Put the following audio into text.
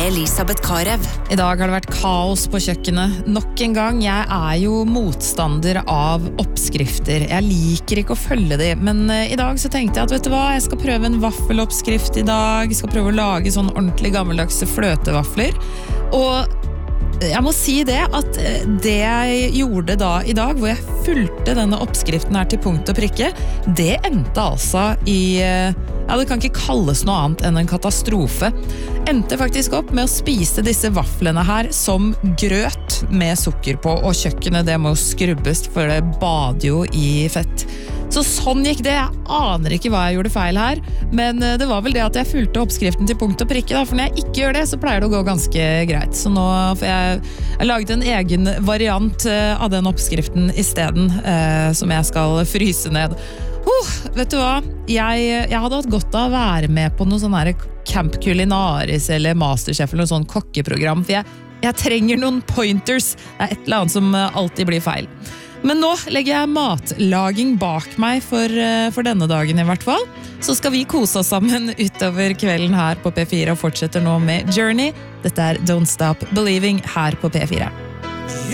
Elisabeth Karev. I dag har det vært kaos på kjøkkenet. Nok en gang, jeg jo motstander av oppskrifter. Jeg liker ikke å følge de, men i dag så tenkte jeg at vet du hva, jeg skal prøve en vaffeloppskrift i dag. Jeg skal prøve å lage sånn ordentlig gammeldagse fløtevafler. Og jeg må si det at det jeg gjorde da i dag, hvor jeg fulgte denne oppskriften her til punkt og prikke, det endte altså i, det kan ikke kalles noe annet enn en katastrofe. Endte faktisk opp med å spise disse vaflene her som grøt med sukker på, og kjøkkenet det må skrubbes, for det bader jo i fett. Så sånn gikk det. Jeg aner ikke hva jeg gjorde feil her, men det var vel det at jeg fulgte oppskriften til punkt og prikke da, for når jeg ikke gjør det, så pleier det å gå ganske greit. Så nå får jeg laget en egen variant av den oppskriften i stedet, som jeg skal fryse ned. Vet du hva? Jeg hadde hatt godt av å være med på noe sånn her Camp Culinaris eller Masterchef eller noe sånn kokkeprogram, for jeg trenger noen pointers. Det et eller annet som alltid blir feil. Men nå legger jeg matlaging bak meg for denne dagen i hvert fall. Så skal vi kose oss sammen utover kvelden her på P4 og fortsetter nå med Journey. Dette Don't Stop Believing her på P4.